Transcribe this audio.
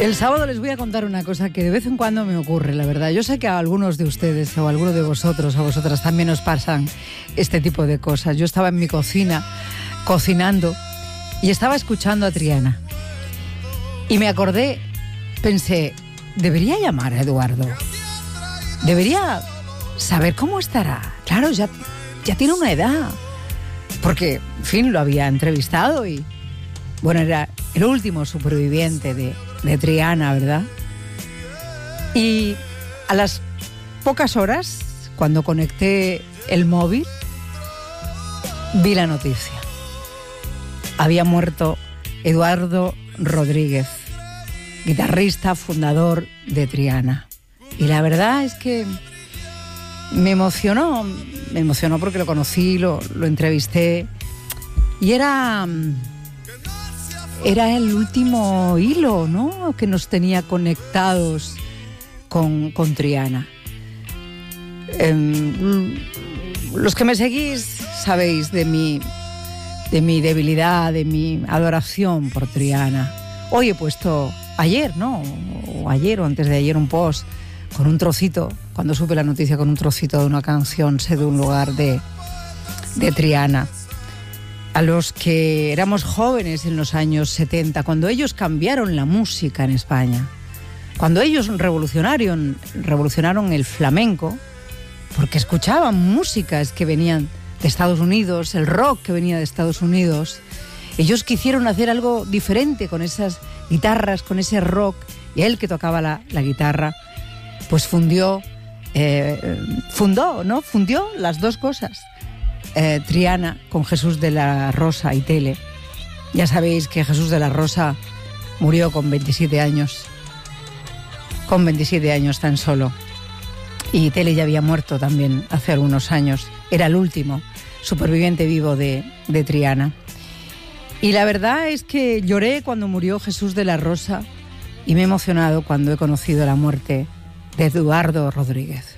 El sábado les voy a contar una cosa que de vez en cuando me ocurre, la verdad. Yo sé que a algunos de ustedes o a algunos de vosotros, a vosotras también os pasan este tipo de cosas. Yo estaba en mi cocina cocinando y estaba escuchando a Triana. Y me acordé, pensé, debería llamar a Eduardo. Debería saber cómo estará. Claro, ya tiene una edad. Porque, en fin, lo había entrevistado y, bueno, era el último superviviente de Triana, ¿verdad? Y a las pocas horas, cuando conecté el móvil, vi la noticia. Había muerto Eduardo Rodríguez, guitarrista, fundador de Triana. Y la verdad es que me emocionó porque lo conocí, lo entrevisté. Y era el último hilo, ¿no?, que nos tenía conectados con Triana. Los que me seguís sabéis de mi debilidad, de mi adoración por Triana. Hoy he puesto ayer, ¿no?, o antes de ayer, un post con un trocito, cuando supe la noticia, con un trocito de una canción, Sé de un lugar de Triana. A los que éramos jóvenes en los años 70, cuando ellos cambiaron la música en España, cuando ellos revolucionaron el flamenco, porque escuchaban músicas que venían de Estados Unidos, el rock que venía de Estados Unidos. Ellos quisieron hacer algo diferente con esas guitarras, con ese rock, y él, que tocaba la guitarra, pues fundió las dos cosas. Triana con Jesús de la Rosa y Tele. Ya sabéis que Jesús de la Rosa murió con 27 años. Con 27 años tan solo. Y Tele ya había muerto también hace algunos años. Era el último superviviente vivo de Triana. Y la verdad es que lloré cuando murió Jesús de la Rosa y me he emocionado cuando he conocido la muerte de Eduardo Rodríguez.